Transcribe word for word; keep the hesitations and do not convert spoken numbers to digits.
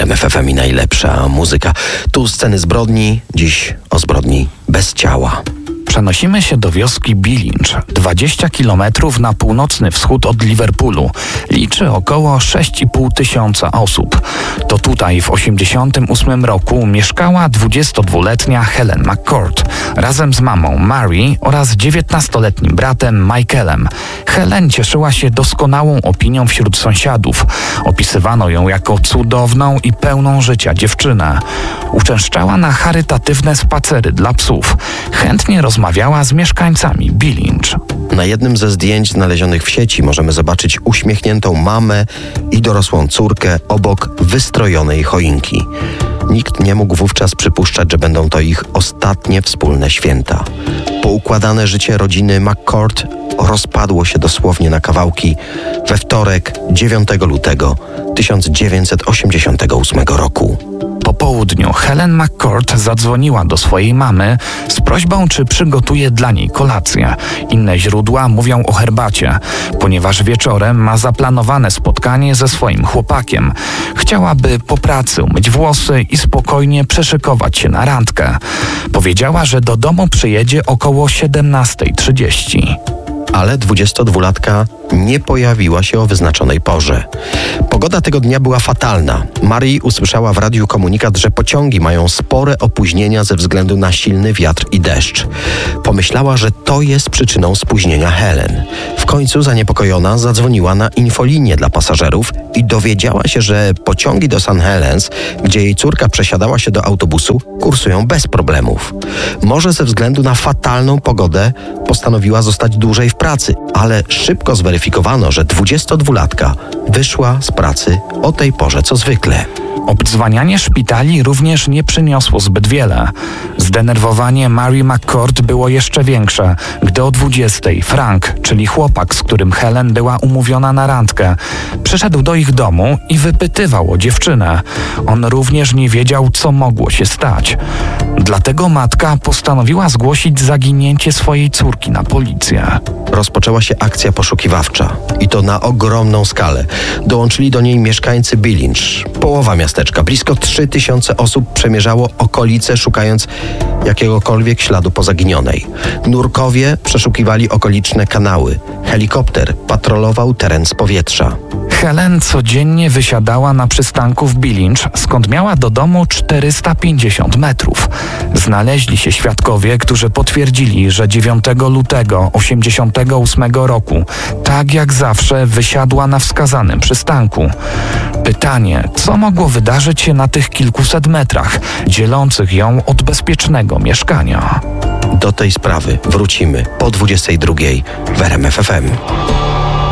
R M F F M i najlepsza muzyka. Tu sceny zbrodni, dziś o zbrodni bez ciała. Przenosimy się do wioski Billinge, dwadzieścia kilometrów na północny wschód od Liverpoolu. Liczy około sześć i pół tysiąca osób. To tutaj w osiemdziesiątym ósmym roku mieszkała dwudziestodwuletnia Helen McCord razem z mamą Mary oraz dziewiętnastoletnim bratem Michaelem. Helen cieszyła się doskonałą opinią wśród sąsiadów. Opisywano ją jako cudowną i pełną życia dziewczynę. Uczęszczała na charytatywne spacery dla psów. Chętnie rozmawiała z mieszkańcami Billinge. Na jednym ze zdjęć znalezionych w sieci możemy zobaczyć uśmiechniętą mamę i dorosłą córkę obok wystrojonej choinki. Nikt nie mógł wówczas przypuszczać, że będą to ich ostatnie wspólne święta. Poukładane życie rodziny McCord rozpadło się dosłownie na kawałki we wtorek, dziewiątego lutego tysiąc dziewięćset osiemdziesiątego ósmego roku. Po południu Helen McCord zadzwoniła do swojej mamy z prośbą, czy przygotuje dla niej kolację. Inne źródła mówią o herbacie, ponieważ wieczorem ma zaplanowane spotkanie ze swoim chłopakiem. Chciałaby po pracy umyć włosy i spokojnie przeszykować się na randkę. Powiedziała, że do domu przyjedzie około siedemnasta trzydzieści. Ale dwudziestodwulatka nie pojawiła się o wyznaczonej porze. Pogoda tego dnia była fatalna. Mary usłyszała w radiu komunikat, że pociągi mają spore opóźnienia ze względu na silny wiatr i deszcz. Pomyślała, że to jest przyczyną spóźnienia Helen. W końcu zaniepokojona zadzwoniła na infolinię dla pasażerów i dowiedziała się, że pociągi do Saint Helens, gdzie jej córka przesiadała się do autobusu, kursują bez problemów. Może ze względu na fatalną pogodę postanowiła zostać dłużej w pracy, ale szybko zweryfikowano, że dwudziestodwulatka wyszła z pracy o tej porze co zwykle. Obdzwanianie szpitali również nie przyniosło zbyt wiele. Zdenerwowanie Mary McCord było jeszcze większe, gdy o dwudziestej Frank, czyli chłopak, z którym Helen była umówiona na randkę, przyszedł do ich domu i wypytywał o dziewczynę. On również nie wiedział, co mogło się stać. Dlatego matka postanowiła zgłosić zaginięcie swojej córki na policję. Rozpoczęła się akcja poszukiwawcza i to na ogromną skalę. Dołączyli do niej mieszkańcy Billinge, połowa miasteczka. Blisko trzy tysiące osób przemierzało okolice, szukając jakiegokolwiek śladu po zaginionej. Nurkowie przeszukiwali okoliczne kanały. Helikopter patrolował teren z powietrza. Helen codziennie wysiadała na przystanku w Billinge, skąd miała do domu czterysta pięćdziesiąt metrów. Znaleźli się świadkowie, którzy potwierdzili, że dziewiątego lutego osiemdziesiątego ósmego roku, tak jak zawsze, wysiadła na wskazanym przystanku. Pytanie, co mogło wydarzyć się na tych kilkuset metrach, dzielących ją od bezpiecznego mieszkania? Do tej sprawy wrócimy po dwudziestej drugiej w R M F F M.